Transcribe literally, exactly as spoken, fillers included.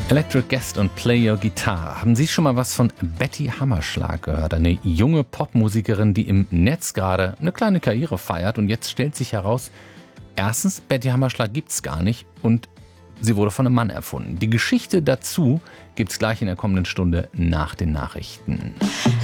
Electric Guest und Play Your Guitar. Haben Sie schon mal was von Betty Hammerschlag gehört? Eine junge Popmusikerin, die im Netz gerade eine kleine Karriere feiert. Und jetzt stellt sich heraus, erstens, Betty Hammerschlag gibt's gar nicht und sie wurde von einem Mann erfunden. Die Geschichte dazu gibt's gleich in der kommenden Stunde nach den Nachrichten.